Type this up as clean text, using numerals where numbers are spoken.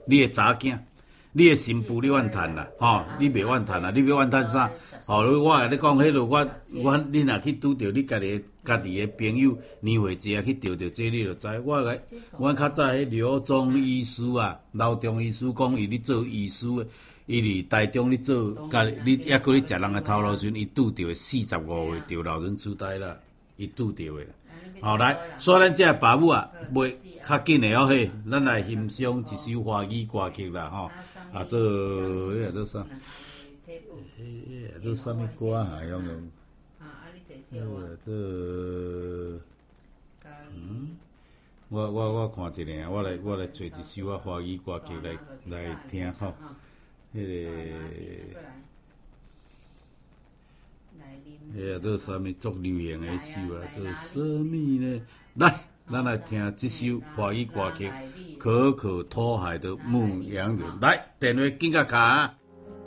你的查囝，你的新妇你怨叹啦，吼，你袂怨叹啦，你要怨叹啥？吼，我甲你讲，迄落你若去拄着你家己的朋友年岁节去钓着这，你就知。我较早迄刘忠医师啊，老中医师讲伊咧做医师，伊伫台中咧做，你抑搁咧食人的头路时，伊拄着45岁着老人痴呆啦，伊拄着的啦。好来，所以咱这爸母啊，袂较紧的哦嘿，咱来欣赏一首华语歌曲啦吼，啊做迄个做啥？做啥物歌啊？用我看一下，我来找一首啊华语歌曲来听吼。做啥物足流行的首啊？做啥物呢？来，咱来听这首华语歌曲《可可托海的牧羊人》。来，电话紧甲卡。